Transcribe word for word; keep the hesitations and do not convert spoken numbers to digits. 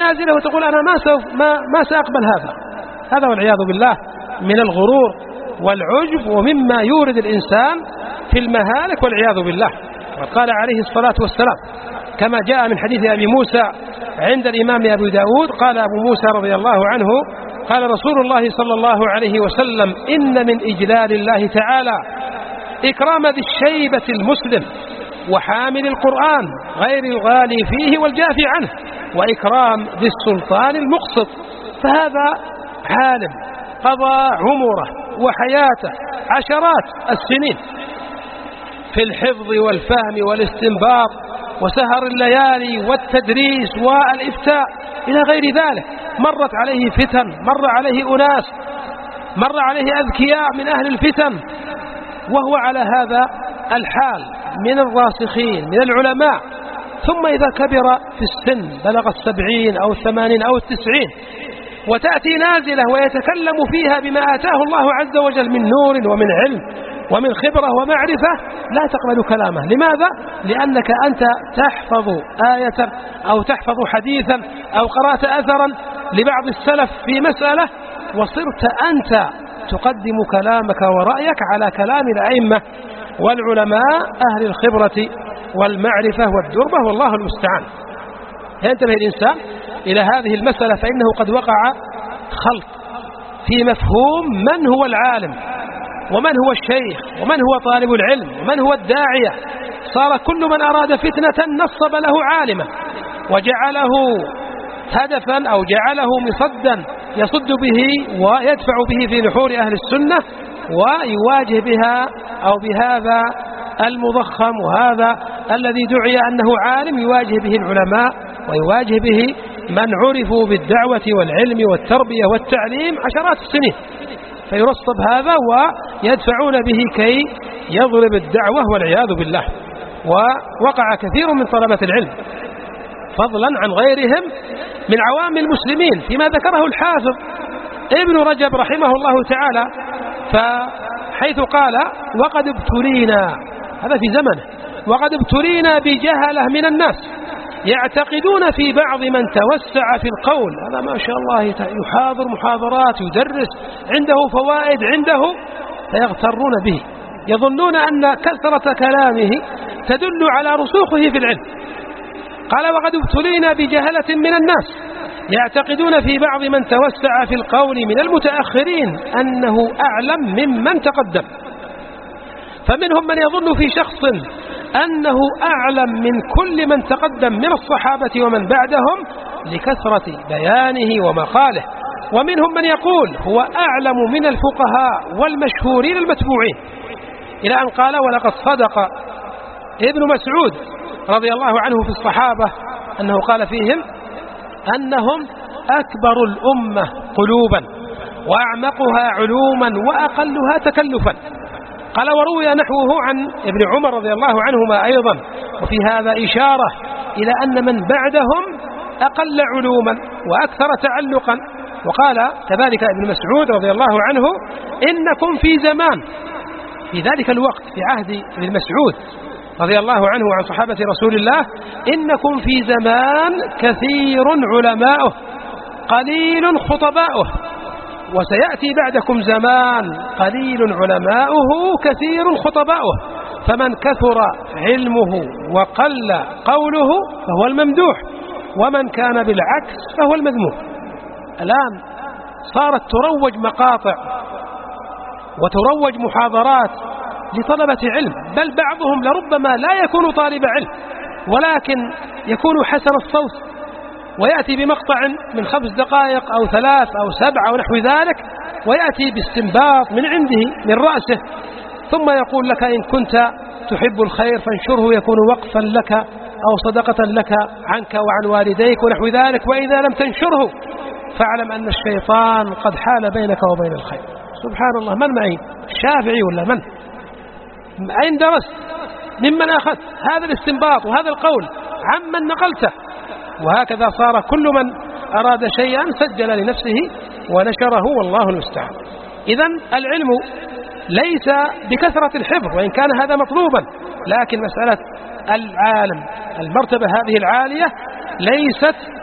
نازلة وتقول أنا ما سوف ما ما سأقبل هذا. هذا والعياذ بالله من الغرور والعجب ومما يورد الإنسان في المهالك والعياذ بالله. وقال عليه الصلاة والسلام كما جاء من حديث أبي موسى عند الإمام أبي داود قال أبو موسى رضي الله عنه قال رسول الله صلى الله عليه وسلم إن من إجلال الله تعالى إكرام ذي الشيبة المسلم وحامل القرآن غير الغالي فيه والجافي عنه وإكرام ذي السلطان المقسط. فهذا عالم قضى عمره وحياته عشرات السنين في الحفظ والفهم والاستنباط وسهر الليالي والتدريس والإفتاء إلى غير ذلك. مرت عليه فتن، مر عليه أناس، مر عليه أذكياء من أهل الفتن، وهو على هذا الحال من الراسخين من العلماء. ثم إذا كبر في السن بلغ السبعين أو الثمانين أو التسعين وتأتي نازلة ويتكلم فيها بما آتاه الله عز وجل من نور ومن علم ومن خبرة ومعرفة لا تقبل كلامه. لماذا؟ لأنك أنت تحفظ آية أو تحفظ حديثا أو قرأت أثرا لبعض السلف في مسألة وصرت أنت تقدم كلامك ورأيك على كلام الأئمة والعلماء أهل الخبرة والمعرفة والدربة والله المستعان. ينتبه الإنسان إلى هذه المسألة فإنه قد وقع خلط في مفهوم من هو العالم ومن هو الشيخ ومن هو طالب العلم ومن هو الداعية. صار كل من أراد فتنة نصب له عالما وجعله هدفا أو جعله مصدا يصد به ويدفع به في نحور أهل السنة ويواجه بها أو بهذا المضخم وهذا الذي دعي أنه عالم يواجه به العلماء ويواجه به من عرفوا بالدعوة والعلم والتربية والتعليم عشرات السنين، فيرصب هذا ويدفعون به كي يضرب الدعوة والعياذ بالله. ووقع كثير من طلبة العلم فضلا عن غيرهم من عوام المسلمين فيما ذكره الحافظ ابن رجب رحمه الله تعالى، فحيث قال وقد ابتلينا، هذا في زمنه، وقد ابتلينا بجهلة من الناس يعتقدون في بعض من توسع في القول، هذا ما شاء الله يحاضر محاضرات يدرس عنده فوائد عنده، فيغترون به يظنون أن كثرة كلامه تدل على رسوخه في العلم. قال وقد ابتلينا بجهلة من الناس يعتقدون في بعض من توسع في القول من المتأخرين أنه أعلم ممن تقدم، فمنهم من يظن في شخص أنه أعلم من كل من تقدم من الصحابة ومن بعدهم لكثرة بيانه ومقاله، ومنهم من يقول هو أعلم من الفقهاء والمشهورين المتبوعين، إلى أن قال ولقد صدق ابن مسعود رضي الله عنه في الصحابة أنه قال فيهم أنهم أكبر الأمة قلوبا وأعمقها علوما وأقلها تكلفا. قال وروي نحوه عن ابن عمر رضي الله عنهما أيضا، وفي هذا إشارة إلى أن من بعدهم أقل علوما وأكثر تعلقا. وقال كذلك ابن مسعود رضي الله عنه إنكم في زمان، في ذلك الوقت في عهد ابن مسعود رضي الله عنه وعن صحابة رسول الله، إنكم في زمان كثير علماؤه قليل خطباؤه، وسيأتي بعدكم زمان قليل علماؤه كثير خطباؤه، فمن كثر علمه وقل قوله فهو الممدوح، ومن كان بالعكس فهو المذموم. الآن صارت تروج مقاطع وتروج محاضرات لطلبة علم، بل بعضهم لربما لا يكون طالب علم ولكن يكون حسن الصوت ويأتي بمقطع من خمس دقائق أو ثلاث أو سبع أو نحو ذلك، ويأتي باستنباط من عنده من رأسه، ثم يقول لك إن كنت تحب الخير فانشره يكون وقفا لك أو صدقة لك عنك وعن والديك ونحو ذلك، وإذا لم تنشره فاعلم أن الشيطان قد حال بينك وبين الخير. سبحان الله، من معي؟ الشافعي ولا من؟ أين درست؟ ممن أخذت هذا الاستنباط وهذا القول؟ عمن نقلته؟ وهكذا صار كل من أراد شيئا سجل لنفسه ونشره والله المستعان. إذن العلم ليس بكثرة الحفظ وإن كان هذا مطلوبا، لكن مسألة العالم المرتبة هذه العالية ليست